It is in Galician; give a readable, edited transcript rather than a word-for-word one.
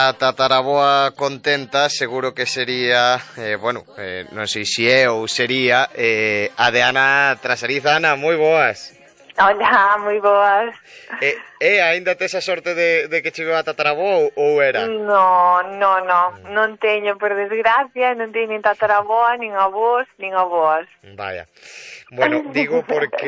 a tataraboa contenta seguro que sería, non sei se é ou sería, a de Ana Trasariza. Ana, moi boas. Hola, moi boas. Aínda tes a sorte de que chegou a tataraboa ou era? Non teño, por desgracia, non teño nin tataraboa, nin avós, nin avós. Vaya. Bueno, digo porque